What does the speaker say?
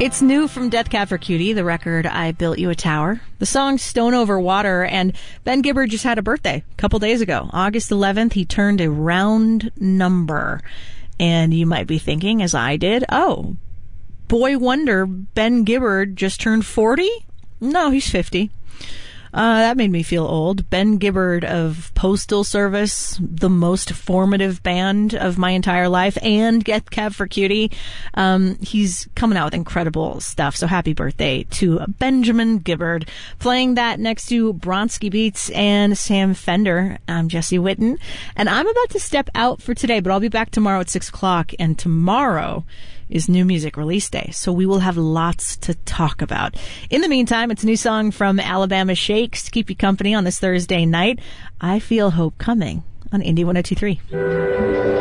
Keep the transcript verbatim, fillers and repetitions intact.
It's new from Death Cab for Cutie, the record I Built You a Tower. The song Stone Over Water, and Ben Gibbard just had a birthday a couple days ago. August eleventh, he turned a round number. And you might be thinking, as I did, oh, boy wonder Ben Gibbard just turned forty? No, he's fifty. Uh, that made me feel old. Ben Gibbard of Postal Service, the most formative band of my entire life, and Death Cab for Cutie. Um, he's coming out with incredible stuff. So happy birthday to Benjamin Gibbard. Playing that next to Bronski Beats and Sam Fender. I'm Jesse Witten, and I'm about to step out for today, but I'll be back tomorrow at six o'clock, and tomorrow is New Music Release Day, so we will have lots to talk about. In the meantime, it's a new song from Alabama Shakes to keep you company on this Thursday night. I Feel Hope Coming on Indie one oh two three.